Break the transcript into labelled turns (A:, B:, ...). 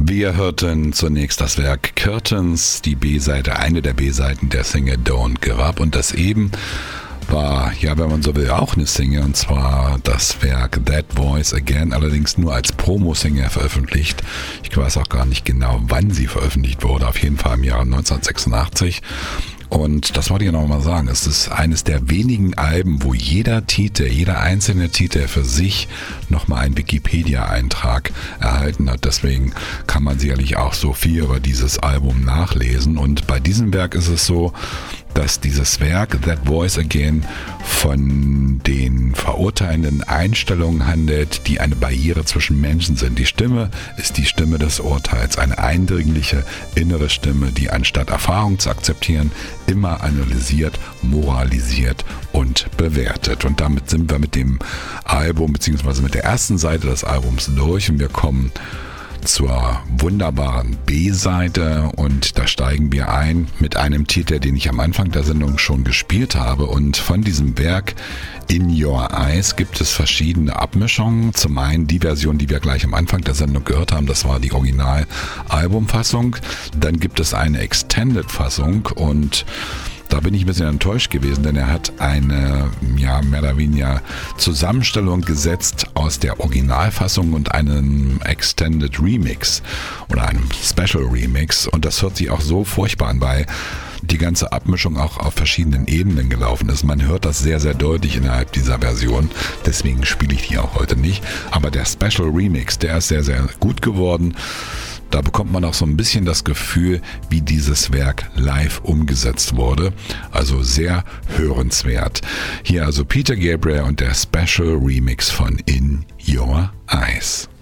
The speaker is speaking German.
A: Wir hörten zunächst das Werk Curtains, die B-Seite, eine der B-Seiten der Single Don't Give Up, und das eben war, ja, wenn man so will, auch eine Single, und zwar das Werk That Voice Again, allerdings nur als Promo-Single veröffentlicht. Ich weiß auch gar nicht genau, wann sie veröffentlicht wurde, auf jeden Fall im Jahre 1986. Und das wollte ich noch mal sagen, es ist eines der wenigen Alben, wo jeder einzelne Titel für sich nochmal einen Wikipedia-Eintrag erhalten hat. Deswegen kann man sicherlich auch so viel über dieses Album nachlesen. Und bei diesem Werk ist es so, dass dieses Werk That Voice Again von den verurteilenden Einstellungen handelt, die eine Barriere zwischen Menschen sind. Die Stimme ist die Stimme des Urteils, eine eindringliche innere Stimme, die anstatt Erfahrung zu akzeptieren, immer analysiert, moralisiert und bewertet. Und damit sind wir mit dem Album bzw. mit der ersten Seite des Albums durch, und wir kommen zur wunderbaren B-Seite, und da steigen wir ein mit einem Titel, den ich am Anfang der Sendung schon gespielt habe. Und von diesem Werk In Your Eyes gibt es verschiedene Abmischungen. Zum einen die Version, die wir gleich am Anfang der Sendung gehört haben, das war die Original-Albumfassung. Dann gibt es eine Extended-Fassung, und da bin ich ein bisschen enttäuscht gewesen, denn er hat eine, ja, mehr oder weniger Zusammenstellung gesetzt aus der Originalfassung und einem Extended Remix oder einem Special Remix, und das hört sich auch so furchtbar an, weil die ganze Abmischung auch auf verschiedenen Ebenen gelaufen ist. Man hört das sehr, sehr deutlich innerhalb dieser Version, deswegen spiele ich die auch heute nicht, aber der Special Remix, der ist sehr, sehr gut geworden. Da bekommt man auch so ein bisschen das Gefühl, wie dieses Werk live umgesetzt wurde. Also sehr hörenswert. Hier also Peter Gabriel und der Special Remix von In Your Eyes.